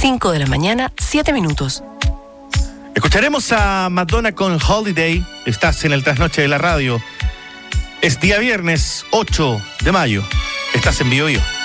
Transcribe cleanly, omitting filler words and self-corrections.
5 de la mañana, 7 minutos. Escucharemos a Madonna con Holiday. Estás en el Trasnoche de la Radio. Es día viernes 8 de mayo. Estás en Bio Bio.